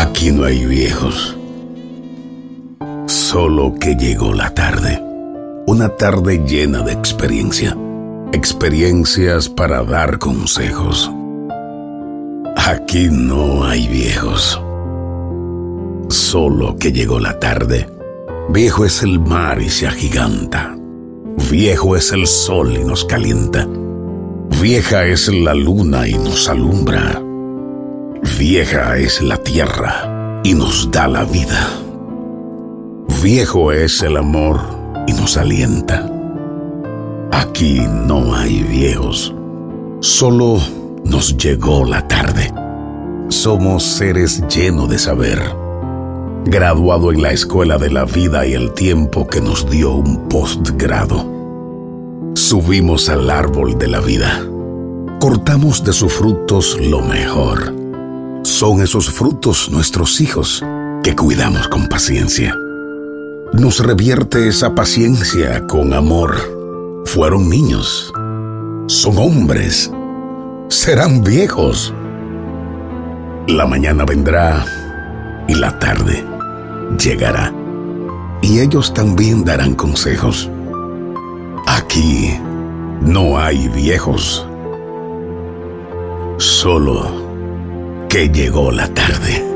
Aquí no hay viejos, solo que llegó la tarde. Una tarde llena de experiencias para dar consejos. Aquí no hay viejos, solo que llegó la tarde. Viejo es el mar y se agiganta. Viejo es el sol y nos calienta. Vieja es la luna y nos alumbra. Vieja es la tierra y nos da la vida. Viejo es el amor y nos alienta. Aquí no hay viejos, solo nos llegó la tarde. Somos seres llenos de saber, graduado en la escuela de la vida y el tiempo que nos dio un postgrado. Subimos al árbol de la vida, cortamos de sus frutos lo mejor. Son esos frutos nuestros hijos que cuidamos con paciencia. Nos revierte esa paciencia con amor. Fueron niños, son hombres, serán viejos. La mañana vendrá y la tarde llegará, y ellos también darán consejos. Aquí no hay viejos, solo que llegó la tarde.